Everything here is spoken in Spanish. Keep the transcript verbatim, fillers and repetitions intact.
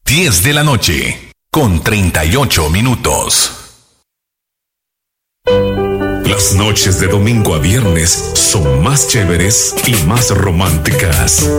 diez de la noche, con treinta y ocho minutos. Las noches de domingo a viernes son más chéveres y más románticas.